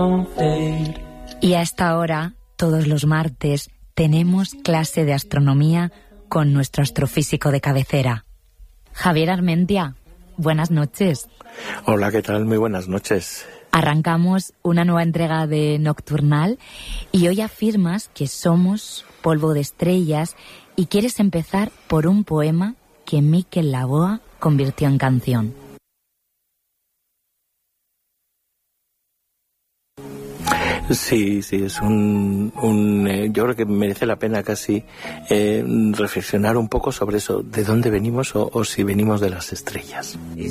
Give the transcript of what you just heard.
Y a esta hora, todos los martes, tenemos clase de astronomía con nuestro astrofísico de cabecera. Javier Armentia, buenas noches. Hola, ¿qué tal? Muy buenas noches. Arrancamos una nueva entrega de Nocturnal y hoy afirmas que somos polvo de estrellas y quieres empezar por un poema que Miquel Laboa convirtió en canción. Sí, es yo creo que merece la pena casi reflexionar un poco sobre eso, de dónde venimos o si venimos de las estrellas.